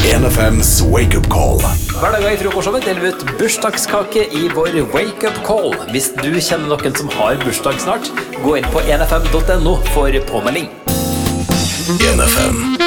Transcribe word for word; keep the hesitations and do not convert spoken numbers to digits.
en F M's Wake Up Call. Hver dag i frokostshowet deler vi ut bursdagskake i vår Wake Up Call. Hvis du kjenner noen som har bursdag snart, gå inn på en f m punktum no for påmelding. en F M